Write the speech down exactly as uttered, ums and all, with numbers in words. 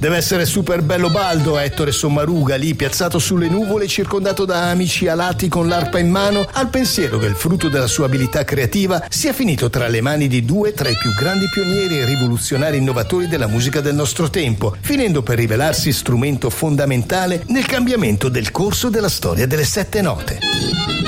Deve essere super bello baldo Ettore Sommaruga, lì piazzato sulle nuvole, circondato da amici alati con l'arpa in mano, al pensiero che il frutto della sua abilità creativa sia finito tra le mani di due tra i più grandi pionieri e rivoluzionari innovatori della musica del nostro tempo, finendo per rivelarsi strumento fondamentale nel cambiamento del corso della storia delle sette note.